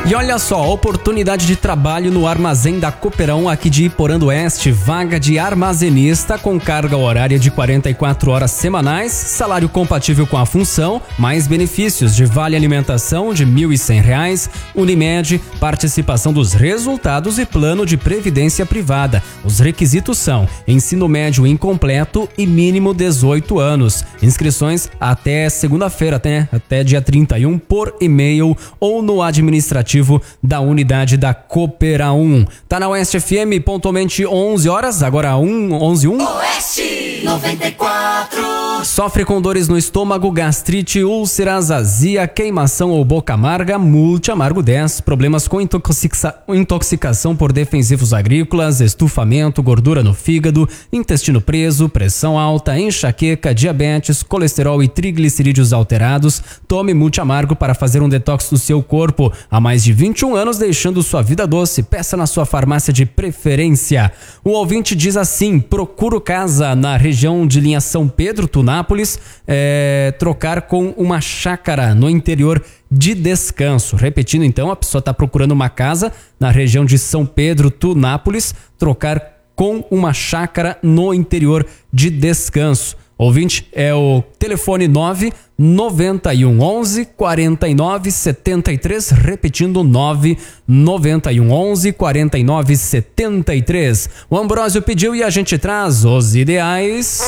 E olha só, oportunidade de trabalho no armazém da Cooperão aqui de Iporã do Oeste, vaga de armazenista com carga horária de 44 horas semanais, salário compatível com a função, mais benefícios de vale alimentação de R$ 1.100, Unimed, participação dos resultados e plano de previdência privada. Os requisitos são ensino médio incompleto e mínimo 18 anos. Inscrições até segunda-feira, até dia 31 por e-mail ou no administrativo da unidade da Cooperão. Tá na Oeste FM, pontualmente 11 horas, agora 11:01. Oeste 94. Sofre com dores no estômago, gastrite, úlceras, azia, queimação ou boca amarga? Multe Amargo 10. Problemas com intoxicação por defensivos agrícolas, estufamento, gordura no fígado, intestino preso, pressão alta, enxaqueca, diabetes, colesterol e triglicerídeos alterados. Tome Multe Amargo para fazer um detox do seu corpo. Há mais de 21 anos deixando sua vida doce. Peça na sua farmácia de preferência. O ouvinte diz assim: procuro casa na região de linha São Pedro, Tunápolis, trocar com uma chácara no interior de descanso. Repetindo então, a pessoa está procurando uma casa na região de São Pedro, Tunápolis, trocar com uma chácara no interior de descanso. Ouvinte, é o telefone 99111 4973, repetindo 99111 4973. O Ambrósio pediu e a gente traz os ideais